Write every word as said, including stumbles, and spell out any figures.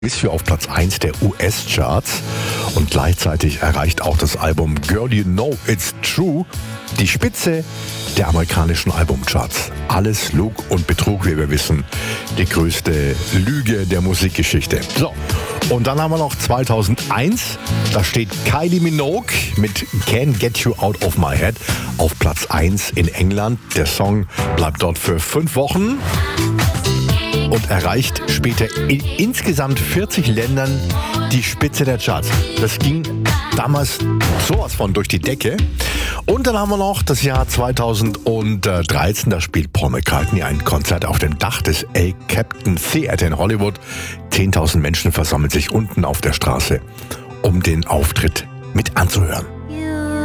Ist hier auf Platz eins der U S-Charts und gleichzeitig erreicht auch das Album Girl You Know It's True die Spitze der amerikanischen Albumcharts. Alles Lug und Betrug, wie wir wissen. Die größte Lüge der Musikgeschichte. So, und dann haben wir noch zweitausendeins. Da steht Kylie Minogue mit Can't Get You Out of My Head auf Platz eins in England. Der Song bleibt dort für fünf Wochen und erreicht später in insgesamt vierzig Ländern die Spitze der Charts. Das ging damals sowas von durch die Decke. Und dann haben wir noch das Jahr zweitausenddreizehn, da spielt Paul McCartney ein Konzert auf dem Dach des El Capitan Theatre in Hollywood. zehntausend Menschen versammeln sich unten auf der Straße, um den Auftritt mit anzuhören.